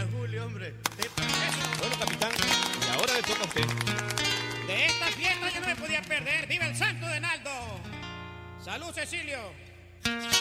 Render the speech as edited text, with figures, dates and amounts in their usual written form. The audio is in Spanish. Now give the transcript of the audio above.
buena, Julio, hombre. Bueno, capitán, y ahora le toca a usted. De esta fiesta yo no me podía perder. ¡Viva el santo de Naldo! ¡Salud, Cecilio!